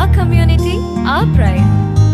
our community, our pride.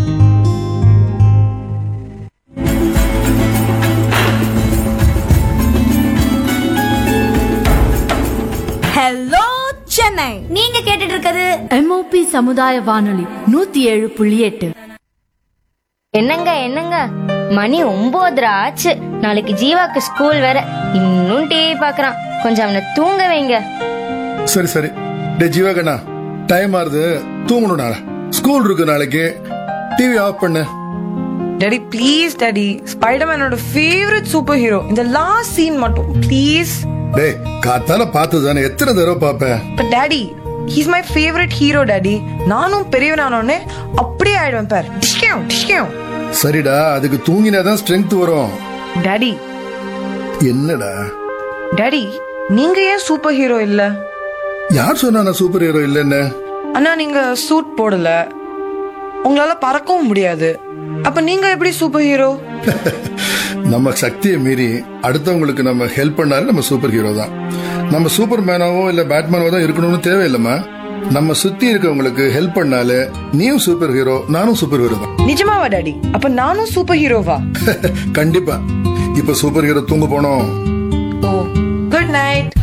Hello Chennai, நீங்க கேட்டுட்டு இருக்கிறது MOP சமுதாய வானொலி 107.8. என்னங்க மணி 9:30 ஆச்சு. நாளைக்கு ஜீவாக்கு ஸ்கூல் வேற. இன்னும் டிவி பாக்குறான். கொஞ்சம் அவனை தூங்க வைங்க. சரி டே ஜீவா கண்ணா, டைம் ஆறுது, தூங்கணும். நாளை ஸ்கூல் இருக்கு. நாளைக்கு டிவி ஆஃப் பண்ணு. Daddy please daddy, ஸ்பைடர்மேனோட favourite super hero இந்த லாஸ்ட் சீன் மட்டும் ப்ளீஸ். டேய், காத்தால பார்த்ததானே, எத்தனை தடவை பாப்பேன். But daddy, he's my favourite hero daddy. நானும் பெரியவனானோடனே அப்படியே ஆயிடுவேன் பார். டிஷ்கியம். சரிடா, அதுக்கு தூங்கினாதான் ஸ்ட்ரென்த் வரும். டாடி. என்னடா டாடி, நீங்க ஏன் சூப்பர் ஹீரோ இல்ல? யார் சொன்னா நான் சூப்பர் ஹீரோ இல்லன்னு? அண்ணா, நீங்க சூட் போடல, உங்களால பறக்கவும் முடியாது. அப்ப நீங்க எப்படி சூப்பர் ஹீரோ? நம்ம சக்தியை மீறி அடுத்தவங்களுக்கு நம்ம ஹெல்ப் பண்ணாலும் நம்ம சூப்பர் ஹீரோ தான். நம்ம சூப்பர் மேனாவோ இல்ல பேட்மேனோ தான் இருக்கணும்னு தேவையில்லம்மா. நம்ம சுத்தி இருக்கவங்களுக்கு ஹெல்ப் பண்ணாலே நீயும் சூப்பர் ஹீரோ, நானும் சூப்பர் ஹீரோ தான். நிஜமாவா டாடி? அப்ப நானும் சூப்பர் ஹீரோவா? கண்டிப்பா. இப்ப சூப்பர் ஹீரோ தூங்க போனோம். Good night.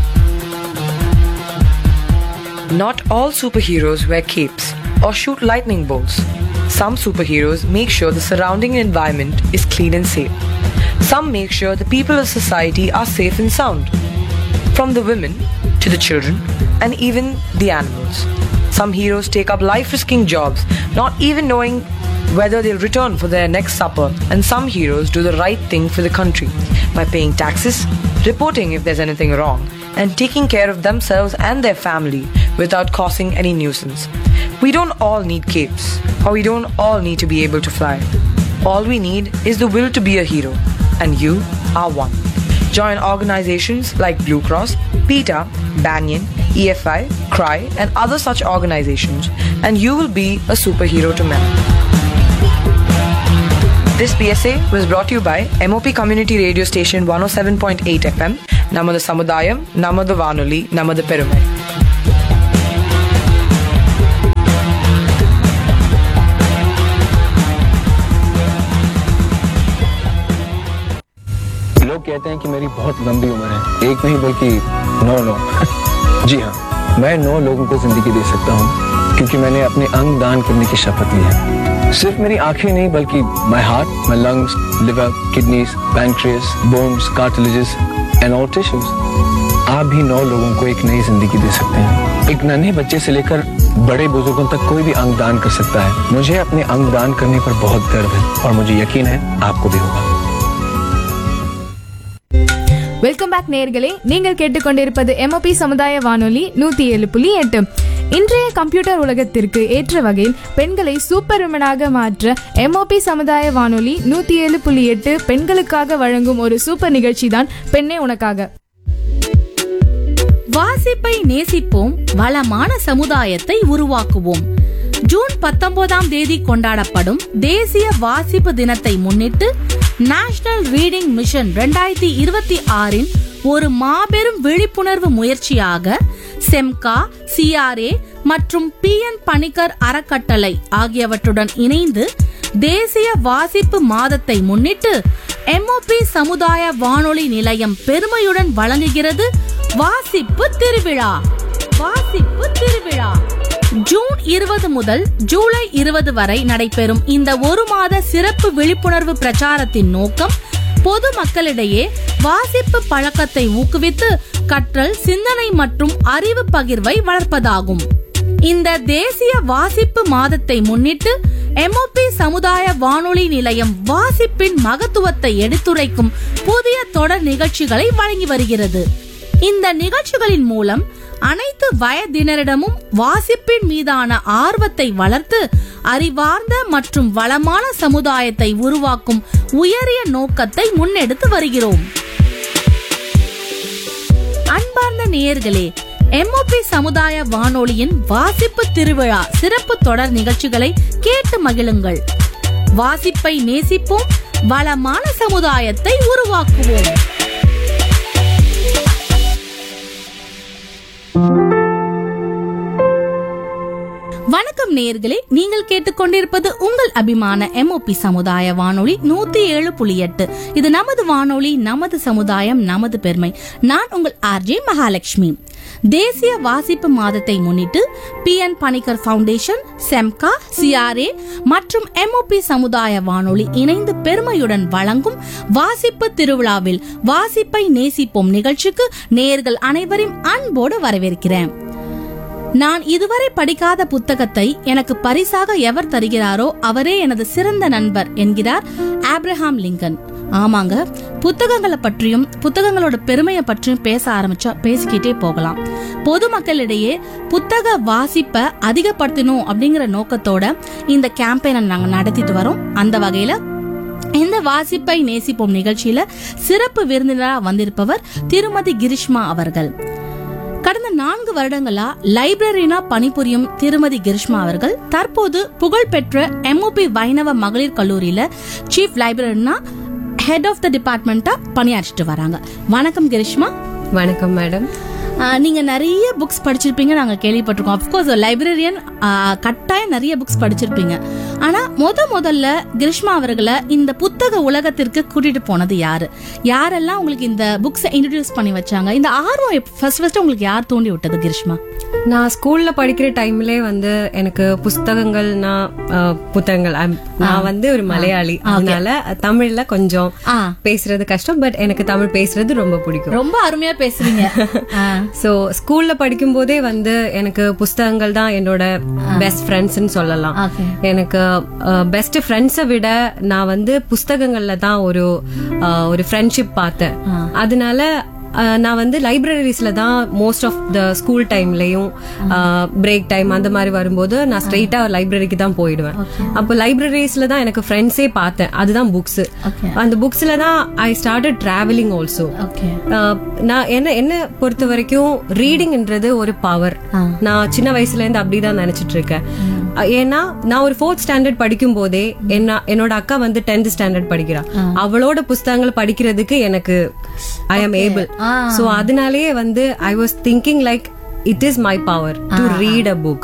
Not all superheroes wear capes or shoot lightning bolts. Some superheroes make sure the surrounding environment is clean and safe. Some make sure the people of society are safe and sound. From the women to the children and even the animals. Some heroes take up life-risking jobs, not even knowing whether they'll return for their next supper. And some heroes do the right thing for the country by paying taxes, reporting if there's anything wrong, and taking care of themselves and their family without causing any nuisance. We don't all need capes, or we don't all need to be able to fly. All we need is the will to be a hero, and you are one. Join organizations like Blue Cross, PETA, Banyan, EFI, CRY, and other such organizations, and you will be a superhero to many. This PSA was brought to you by MOP Community Radio Station 107.8 FM, Namada Samudayam, Namada Vanoli, Namada Perumai. लोग कहते हैं कि मेरी बहुत लंबी उम्र है, एक नहीं बल्कि 9 जी हाँ, मैं 9 लोगों को जिंदगी दे सकता हूँ, क्योंकि मैंने अपने अंग दान करने की शपथ ली है. सिर्फ मेरी आंखें नहीं, बल्कि my heart, my lungs, liver, kidneys, pancreas, bones, cartilages and all tissues. आप भी 9 लोगों को एक नई जिंदगी दे सकते हैं. एक नन्हे बच्चे से लेकर बड़े बुजुर्गों तक कोई भी अंग दान कर सकता है. मुझे अपने अंग दान करने पर बहुत गर्व है और मुझे यकीन है आपको भी होगा. வெல்கம் பேக் நேயர்களே, நீங்கள் கேட்டுக்கொண்டிருப்பது MOP சமுதாய வானொலி 107.8. இன்றைய கம்ப்யூட்டர் உலகத்திற்கு ஏற்ற வகையில் பெண்களை சூப்பர் விமனாக மாற்ற MOP சமுதாய வானொலி 107.8 பெண்களுக்காக வழங்கும் ஒரு சூப்பர் நிகழ்ச்சி தான் பெண்ணே உனக்காக. வாசிப்பை நேசிப்போம், வளமான சமுதாயத்தை உருவாக்குவோம். ஜூன் 19ஆம் தேதி கொண்டாடப்படும் தேசிய வாசிப்பு தினத்தை முன்னிட்டு நேஷனல் ரீடிங் மிஷன் 2026 ஒரு மாபெரும் விழிப்புணர்வு முயற்சியாக செம்கா, CRA மற்றும் PN பணிக்கர் அறக்கட்டளை ஆகியவற்றுடன் இணைந்து தேசிய வாசிப்பு மாதத்தை முன்னிட்டு MOP சமுதாய வானொலி நிலையம் பெருமையுடன் வழங்குகிறது வாசிப்பு திருவிழா. ஜூன் 20 முதல் ஜூலை 20 வரை நடைபெறும் இந்த ஒரு மாத சிறப்பு விழிப்புணர்வு பிரச்சாரத்தின் நோக்கம் பொது மக்களிடையே வாசிப்பு பழக்கத்தை ஊக்குவித்து கற்றல், சிந்தனை மற்றும் அறிவு பகிர்வை வளர்ப்பதாகும். இந்த தேசிய வாசிப்பு மாதத்தை முன்னிட்டு MOP சமுதாய வானொலி நிலையம் வாசிப்பின் மகத்துவத்தை எடுத்துரைக்கும் புதிய தொடர் நிகழ்ச்சிகளை வழங்கி வருகிறது. இந்த நிகழ்ச்சிகளின் மூலம் அனைத்து வயதினரிடமும் வாசிப்பின் மீதான ஆர்வத்தை வளர்த்து அறிவார்ந்த மற்றும் வளமான சமுதாயத்தை உருவாக்கும் உயரிய நோக்கத்தை முன்னெடுத்து வருகிறோம். அன்பார்ந்த நேயர்களே, MOP சமுதாய வானொலியின் வாசிப்பு திருவிழா சிறப்பு தொடர் நிகழ்ச்சிகளை கேட்டு மகிழுங்கள். வாசிப்பை நேசிப்போம், வளமான சமுதாயத்தை உருவாக்குவோம். வணக்கம் நேயர்களே, நீங்கள் கேட்டுக்கொண்டிருப்பது உங்கள் அபிமான MOP சமுதாய வானொலி 107.8. இது நமது வானொலி, நமது சமுதாயம், நமது பெருமை. நான் உங்கள் RJ மகாலட்சுமி. தேசிய வாசிப்பு மாதத்தை முன்னிட்டு PN பணிக்கர் ஃபவுண்டேஷன், செம்கா, CRA மற்றும் MOP சமுதாய வானொலி இணைந்து பெருமையுடன் வழங்கும் வாசிப்பு திருவிழாவில் வாசிப்பை நேசிப்போம் நிகழ்ச்சிக்கு நேயர்கள் அனைவரையும் அன்போடு வரவேற்கிறேன். நான் இதுவரை படிக்காத புத்தகத்தை எனக்கு பரிசாக எவர் தருகிறாரோ அவரே எனது சிறந்த நண்பர் என்கிறார் ஆப்ரஹாம் லிங்கன். ஆமாங்க, புத்தகங்களை பற்றியும் புத்தகங்களோட பெருமையை பற்றியும் பேச ஆரம்பிச்சா பேசிக்கிட்டே போகலாம். பொதுமக்களிடையே புத்தக வாசிப்பை அதிகப்படுத்தணும் அப்படிங்கிற நோக்கத்தோட இந்த கேம்பெயினை நாங்க நடத்திட்டு வரோம். அந்த வகையில இந்த வாசிப்பை நேசிப்போம் நிகழ்ச்சியில சிறப்பு விருந்தினராக வந்திருப்பவர் திருமதி கிரிஷ்மா அவர்கள். கடந்த 4 வருடங்களா லைப்ரரினா பணிபுரியும் திருமதி கிரிஷ்மா அவர்கள் தற்போது புகழ்பெற்ற MOP வைணவ மகளிர் கல்லூரியில சீஃப் லைப்ரரினா ஹெட் ஆஃப் த டிபார்ட்மெண்டா பணியாற்றிட்டு வராங்க. வணக்கம் கிரிஷ்மா. வணக்கம் மேடம். நீங்க நிறைய புக்ஸ் படிச்சிருப்பீங்க, நாங்க கேள்விப்பட்டிருக்கோம். அப்கோர்ஸ் லைப்ரரியன் கட்டாயம் நிறைய புக்ஸ் படிச்சிருப்பீங்க. ஆனா முதல்ல கிரிஷ்மா அவர்களை இந்த புத்தக உலகத்திற்கு கூட்டிட்டு போனது யாரு? யாரெல்லாம் உங்களுக்கு இந்த புக்ஸை இன்ட்ரோடியூஸ் பண்ணி வச்சாங்க? இந்த ஆர்வம் ஃபர்ஸ்ட் உங்களுக்கு யார் தூண்டி விட்டது கிரிஷ்மா? நான் ஸ்கூல்ல படிக்கிற டைம்லே எனக்கு புத்தகங்கள்னா புத்தகங்கள், நான் ஒரு மலையாளி, அதனால தமிழ்ல கொஞ்சம் பேசுறது கஷ்டம். பட் எனக்கு தமிழ் பேசுறது ரொம்ப பிடிக்கும். ரொம்ப அருமையா பேசுறீங்க. சோ ஸ்கூல்ல படிக்கும் போதே எனக்கு புஸ்தகங்கள் தான் என்னோட பெஸ்ட் ஃப்ரெண்ட்ஸ்னு சொல்லலாம். எனக்கு பெஸ்ட் ஃப்ரெண்ட்ஸை விட நான் புஸ்தகங்கள்ல தான் ஒரு ஃப்ரெண்ட்ஷிப் பார்த்தேன். அதனால நான் லைப்ரரிஸ்ல தான் most of the school டைம்லயும் break time அந்த மாதிரி வரும்போது நான் ஸ்ட்ரெயிட்டா லைப்ரரிக்கு தான் போயிடுவேன். அப்போ லைப்ரரிஸ்ல தான் எனக்கு ஃப்ரெண்ட்ஸே பார்த்தேன். அதுதான் புக்ஸ். அந்த புக்ஸ்ல தான் ஐ ஸ்டார்டட் டிராவலிங் ஆல்சோ. நான் என்ன பொறுத்த வரைக்கும் ரீடிங்ன்றது ஒரு பவர். நான் சின்ன வயசுல இருந்து அப்படிதான் நினைச்சிட்டு இருக்கேன். ஏன்னா நான் ஒரு 4th ஸ்டாண்டர்ட் படிக்கும் போதே என்னோட அக்கா 10th ஸ்டாண்டர்ட் படிக்கிறா. அவளோட புஸ்தகங்கள் படிக்கிறதுக்கு எனக்கு ஐ ஆம் ஏபிள். சோ அதனாலேயே I was thinking like it is my power to read a book.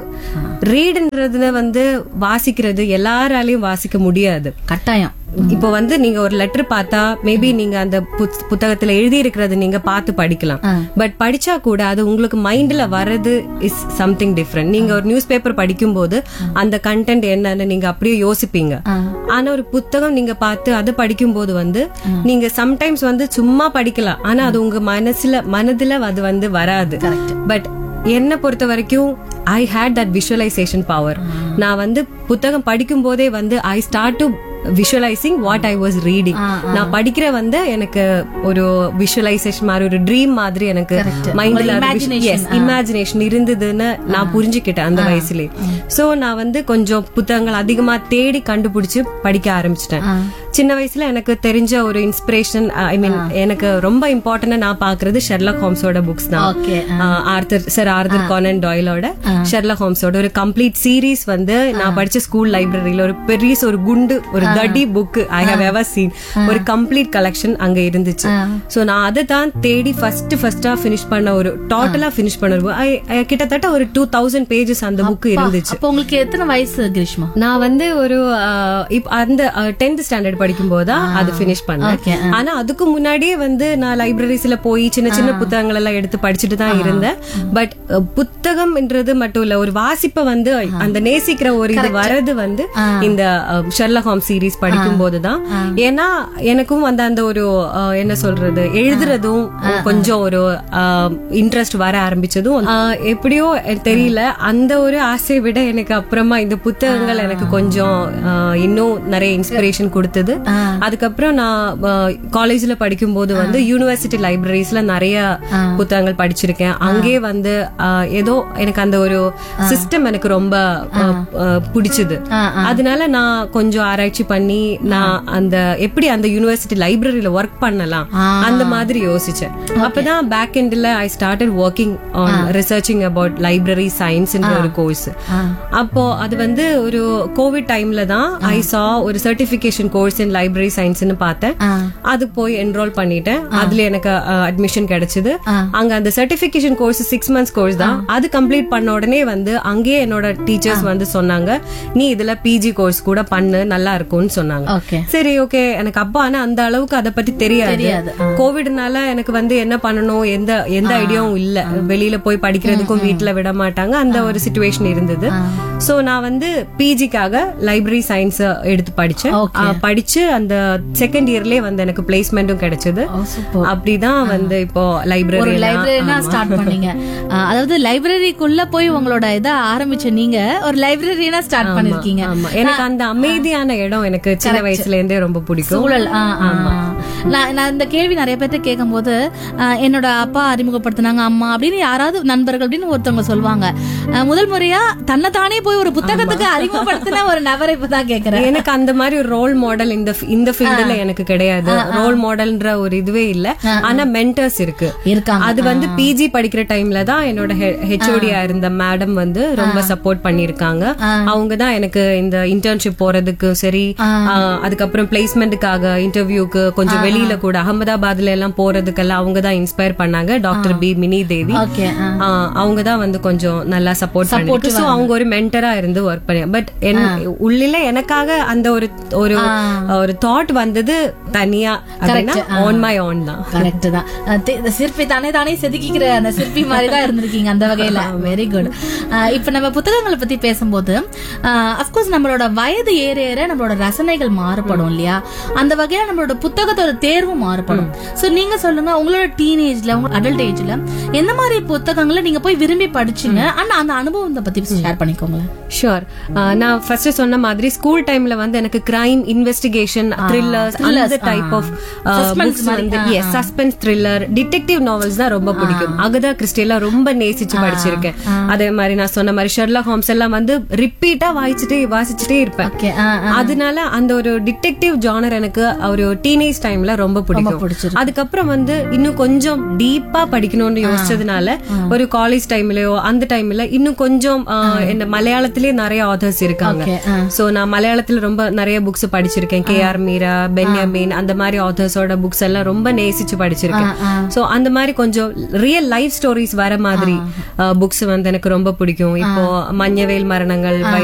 ரீட்ன்றது வாசிக்கிறது எல்லாராலையும் வாசிக்க முடியாது, கட்டாயம். இப்போ நீங்க ஒரு லெட்டர் பார்த்தா மேபி நீங்க அந்த புத்தகத்துல எழுதி இருக்கிறது நீங்க பார்த்து படிக்கலாம். பட் படிச்சா கூட அது உங்களுக்கு மைண்ட்ல வர்றது இஸ் சம்திங் டிஃப்ரெண்ட். நீங்க ஒரு நியூஸ் பேப்பர் படிக்கும் போது அந்த கண்டென்ட் என்னன்னு நீங்க அப்படியே யோசிப்பீங்க. ஆனா ஒரு புத்தகம் நீங்க பார்த்து அதை படிக்கும் போது நீங்க சம்டைம்ஸ் சும்மா படிக்கலாம், ஆனா அது உங்க மனதுல அது வராது. பட் என்ன பொறுத்த வரைக்கும் ஐ ஹேட் தட் விஷுவலைசேஷன் பவர். நான் புத்தகம் படிக்கும் போதே I start to visualising what I was reading. நான் படிக்கிற எனக்கு ஒரு விஷுவலைசேஷன் மாதிரி, ஒரு ட்ரீம் மாதிரி எனக்கு மைண்ட்ல இமேஜினேஷன் இருந்ததுன்னு நான் புரிஞ்சுக்கிட்டேன் அந்த வயசுலயே. சோ நான் கொஞ்சம் புத்தகங்கள் அதிகமா தேடி கண்டுபிடிச்சு படிக்க ஆரம்பிச்சிட்டேன். சின்ன வயசுல எனக்கு தெரிஞ்ச ஒரு இன்ஸ்பிரேஷன், ஐ மீன் எனக்கு ரொம்ப இம்பார்ட்டன்டா நான் பாக்குறது ஷெர்லாக் ஹோம்ஸோட புக்ஸ் தான். ஆர்தர் கானன் டாயிலோட ஷெர்லாக் ஹோம்ஸோட ஒரு கம்ப்ளீட் சீரீஸ் நான் படிச்ச ஸ்கூல் லைப்ரரியில ஒரு பெரிய ஒரு குண்டு ஒரு தடி book I have ever seen, ஒரு கம்ப்ளீட் கலெக்ஷன் அங்க இருந்துச்சு. சோ நான் அதை தான் தேடி ஃபர்ஸ்டா பினிஷ் பண்ண, ஒரு டோட்டலா பினிஷ் பண்ண கிட்டத்தட்ட ஒரு 2000 பேஜஸ் அந்த புக் இருந்துச்சு. உங்களுக்கு எத்தனை வயசு கிரிஷ்மா? நான் ஒரு அந்த 10th ஸ்டாண்டர்ட் படிக்கும் போதுதான் அது பினிஷ் பண்ணேன். ஆனா அதுக்கு முன்னாடியே நான் லைப்ரரிஸ்ல போய் சின்ன சின்ன புத்தகங்கள் எல்லாம் எடுத்து படிச்சுட்டு தான் இருந்தேன். பட் புத்தகம்ன்றது மட்டும் இல்ல, ஒரு வாசிப்பை அந்த நேசிக்கிற ஒரு இது வரது இந்த ஷெர்லாக் ஹோம்ஸ் சீரீஸ் படிக்கும் போதுதான். ஏன்னா எனக்கும் அந்த ஒரு என்ன சொல்றது, எழுதுறதும் கொஞ்சம் ஒரு இன்ட்ரெஸ்ட் வர ஆரம்பிச்சதும் எப்படியோ தெரியல, அந்த ஒரு ஆசையை விட எனக்கு அப்புறமா இந்த புத்தகங்கள் எனக்கு கொஞ்சம் இன்னும் நிறைய இன்ஸ்பிரேஷன் கொடுத்தது. அதுக்கப்புறம் நான் காலேஜ்ல படிக்கும் போது யூனிவர்சிட்டி லைப்ரரிஸ்ல நிறைய புத்தகங்கள் படிச்சிருக்கேன். அங்கே ஏதோ எனக்கு அந்த ஒரு சிஸ்டம் எனக்கு ரொம்ப பிடிச்சது. அதனால நான் கொஞ்சம் ஆராய்ச்சி பண்ணி நான் அந்த எப்படி அந்த யூனிவர்சிட்டி லைப்ரரியில ஒர்க் பண்ணலாம் அந்த மாதிரி யோசிச்சேன். அப்பதான் பேக் எண்ட்ல I started working on researching about library science என்ற ஒரு கோர்ஸ். அப்போ அது ஒரு கோவிட் டைம்ல தான் ஐ சா ஒரு சர்டிபிகேஷன் கோர்ஸ் கோர்ஸ் இன் லைப்ரரி சயின்ஸ்னு பார்த்தேன். அது போய் என்ரோல் பண்ணிட்டேன். அதுல எனக்கு அட்மிஷன் கிடைச்சது. அங்க அந்த சர்டிபிகேஷன் கோர்ஸ் 6 months கோர்ஸ் தான். அது கம்ப்ளீட் பண்ண உடனே வந்து அங்கேயே என்னோட டீச்சர்ஸ் வந்து சொன்னாங்க, நீ இதுல பிஜி கோர்ஸ் கூட பண்ணு, நல்லா இருக்கும்னு சொன்னாங்க. சரி ஓகே, எனக்கு அப்பா ஆனா அந்த அளவுக்கு அதை பத்தி தெரியாது. கோவிட்னால எனக்கு வந்து என்ன பண்ணணும் எந்த ஐடியாவும் இல்ல. வெளியில போய் படிக்கிறதுக்கும் வீட்டுல விட மாட்டாங்க, அந்த ஒரு சிச்சுவேஷன் இருந்தது. சோ நான் வந்து பிஜிக்காக லைப்ரரி சயின்ஸ் எடுத்து படிச்சேன். படிச்சு அந்த செகண்ட் இயர்லயே வந்து எனக்கு பிளேஸ்மெண்ட்டும் கிடைச்சது. அப்படிதான் வந்து இப்போ லைப்ரரினா ஸ்டார்ட் பண்ணீங்க. அதாவது லைப்ரரிக்குள்ள போய் உங்களோட இதை ஆரம்பிச்ச நீங்க ஒரு லைப்ரரினா ஸ்டார்ட் பண்ணிருக்கீங்க. எனக்கு அந்த அமைதியான இடம் எனக்கு சின்ன வயசுல இருந்தே ரொம்ப பிடிக்கும். சூழல். நான் இந்த கேள்வி நிறைய பேர்ட்ட கேட்கும் போது என்னோட அப்பா அறிமுகப்படுத்தினாங்க அம்மா அப்படின்னு யாராவது நண்பர்கள் அப்படின்னு ஒருத்தவங்க சொல்லுவாங்க. முதல் முறையா தன்னைத்தானே போய் ஒரு புத்தகத்துக்கு அறிமுகப்படுத்தின ஒரு நபரை இப்பதான் கேக்குறேன். எனக்கு அந்த மாதிரி ஒரு ரோல் மாடல் இந்த ஃபீல்டுல எனக்கு கிடையாது. ரோல் மாடல்ன்ற ஒரு இதுவே இல்ல. ஆனா மென்டர்ஸ் இருக்காங்க. அது வந்து பிஜி படிக்கிற டைம்ல தான் என்னோட ஹெச்ஓடியா இருந்த மேடம் வந்து ரொம்ப சப்போர்ட் பண்ணிருக்காங்க. அவங்க தான் எனக்கு இந்த இன்டர்ன்ஷிப் போறதுக்கு சரி, அதுக்கப்புறம் பிளேஸ்மெண்ட்டுக்காக இன்டர்வியூக்கு கொஞ்சம் வெளியில கூட அகமதாபாத்ல எல்லாம் போறதுக்கெல்லாம் அவங்க தான் இன்ஸ்பயர் பண்ணாங்க. டாக்டர் பி மினி தேவி அவங்க தான் வந்து கொஞ்சம் நல்லா சப்போர்ட் பண்ணிட்டு, சோ அவங்க ஒரு மென்டரா இருந்து ஒர்க் பண்ணி. பட் உள்ளில எனக்காக அந்த ஒரு தாட் வந்தது தனியா ஆன் மை ஓன் தான். கரெக்ட் தான். சிற்பி தானே செதுக்கிக்கிற அந்த சிற்பி மாதிரி தான் இருந்திருக்கீங்க அந்த வகையில. Very good. இப்ப நம்ம புத்தகங்களை பத்தி பேசும்போது அப்கோர்ஸ் நம்மளோட வயது ஏற ஏற நம்மளோட ரசனைகள் மாறுபடும் இல்லையா? அந்த வகையில நம்மளோட புத்தகத்தோட தேர்வும் மாறுபடும். சோ நீங்க சொல்லுங்க, உங்களோட டீனேஜ்ல உங்க அடல்ட் ஏஜ்ல எந்த மாதிரி புத்தகங்களை நீங்க போய் விரும்பி படிச்சீங்க, ஆனா அந்த அனுபவத்தை பத்தி ஷேர் பண்ணிக்கோங்களேன். ஷூர். நான் ஃபர்ஸ்ட் சொன்ன மாதிரி ஸ்கூல் டைம்ல வந்து எனக்கு கிரைம், இன்வெஸ்டிகேஷன், த்ரில்லர்ஸ், அந்த type of suspense, thriller, detective novels தான் ரொம்ப பிடிக்கும். அகதா கிறிஸ்டி எல்லாம் ரொம்ப நேசிச்சு படிச்சிருக்கேன். அதே மாதிரி நான் சொன்ன மாதிரி ஷெர்லாக் ஹோம்ஸ் எல்லாம் வந்து ரிப்பீட்டா வாசிச்சுட்டே இருப்பேன். அதனால அந்த ஒரு டிடெக்டிவ் ஜானர் எனக்கு ஒரு டீனேஜ் டைம்ல ரொம்ப பிடிக்கும். அதுக்கப்புறம் வந்து இன்னும் கொஞ்சம் டீப்பா படிக்கணும்னு யோசிச்சதுனால ஒரு காலேஜ் டைம்லயோ அந்த டைம்ல இன்னும் கொஞ்சம் இந்த மலையாளத்திலேயே நிறைய ஆதர்ஸ் இருக்காங்க. சோ நான் மலையாளத்துல ரொம்ப நிறைய புக்ஸ் படிச்சிருக்கேன். KR மீரா, பென்யாமின், அந்த மாதிரி ஆதர்ஸோட புக்ஸ் எல்லாம் ரொம்ப நேசிச்சு படிச்சிருக்கேன். சோ அந்த மாதிரி கொஞ்சம் ரியல் லைஃப் ஸ்டோரிஸ் வர மாதிரி புக்ஸ் வந்து எனக்கு ரொம்ப பிடிக்கும். இப்போ மஞ்சவேல் மரணங்கள்